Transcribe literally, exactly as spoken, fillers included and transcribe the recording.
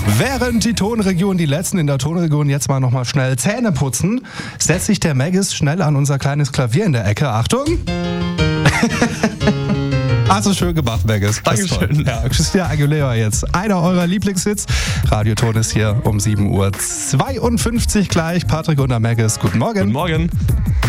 Während die Tonregion, die Letzten in der Tonregion jetzt mal nochmal schnell Zähne putzen, setzt sich der Maggis schnell an unser kleines Klavier in der Ecke. Achtung! Also schön gemacht, Maggis. Dankeschön. Ja, Christina Aguilera jetzt. Einer eurer Lieblingshits. Radioton ist hier um sieben Uhr zweiundfünfzig gleich. Patrick und der Maggis, guten Morgen. Guten Morgen.